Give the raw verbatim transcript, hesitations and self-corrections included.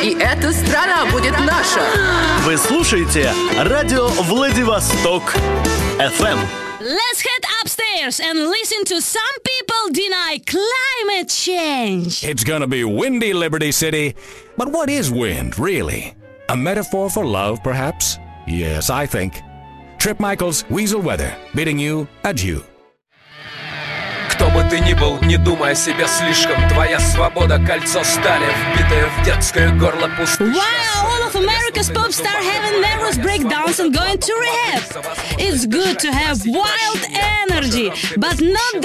и эта страна будет наша. Вы слушаете радио Владивосток эф эм. Let's head upstairs and listen to some people deny climate change. It's gonna be windy, Liberty City. But what is wind, really? A metaphor for love, perhaps? Yes, I think. Trip Michaels, Weasel Weather, bidding you adieu. Кто бы ты ни был, не думай о себе слишком. Твоя свобода, кольцо стали, вбитое в детское горло пустышка. Why are all of America's pop stars having nervous breakdowns and going to rehab? It's good to have wild energy, but not